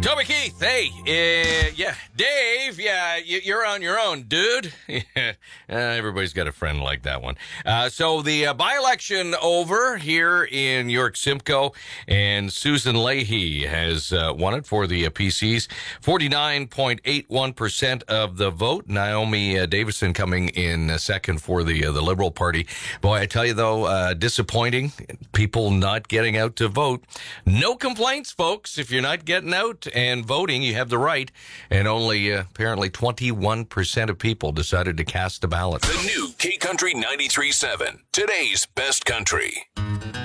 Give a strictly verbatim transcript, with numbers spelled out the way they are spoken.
Toby Keith, hey, uh, yeah, Dave, yeah, you, you're on your own, dude. Yeah, uh, everybody's got a friend like that one. Uh, so the uh, by-election over here in York Simcoe, and Susan Leahy has uh, won it for the uh, P Cs. forty-nine point eight one percent of the vote. Naomi uh, Davison coming in uh, second for the uh, the Liberal Party. Boy, I tell you, though, uh, disappointing. People not getting out to vote. No complaints, folks, if you're not getting out and voting, you have the right, and only uh, apparently twenty-one percent of people decided to cast a ballot. The new K Country ninety-three point seven, today's best country.